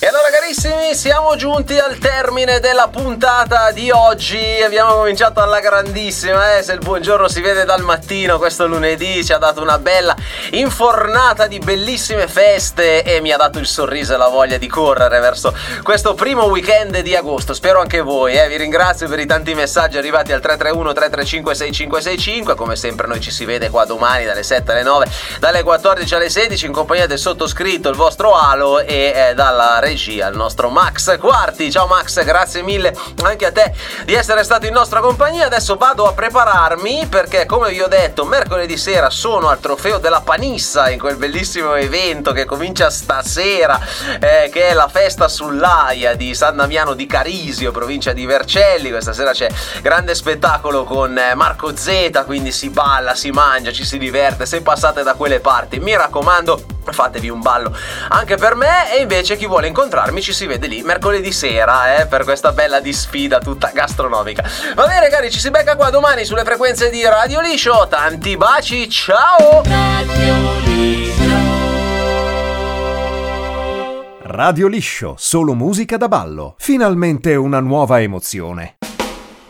E allora carissimi, siamo giunti al termine della puntata di oggi. Abbiamo cominciato alla grandissima, se il buongiorno si vede dal mattino, questo lunedì ci ha dato una bella infornata di bellissime feste e mi ha dato il sorriso e la voglia di correre verso questo primo weekend di agosto. Spero anche voi, vi ringrazio per i tanti messaggi arrivati al 331 335 6565. Come sempre noi ci si vede qua domani dalle 7 alle 9, dalle 14 alle 16 in compagnia del sottoscritto, il vostro Alo, e dalla regia il nostro Max Quarti. Ciao Max, grazie mille anche a te di essere stato in nostra compagnia. Adesso vado a prepararmi perché, come vi ho detto, mercoledì sera sono al Trofeo della Panissa, in quel bellissimo evento che comincia stasera, che è la festa sull'Aia di San Damiano di Carisio, provincia di Vercelli. Questa sera c'è grande spettacolo con Marco Zeta, quindi si balla, si mangia, ci si diverte. Se passate da quelle parti, mi raccomando, fatevi un ballo anche per me. E invece chi vuole incontrarmi ci si vede lì mercoledì sera, per questa bella disfida tutta gastronomica. Va bene cari, ci si becca qua domani sulle frequenze di Radio Liscio. Tanti baci, ciao! Radio Liscio, solo musica da ballo. Finalmente una nuova emozione.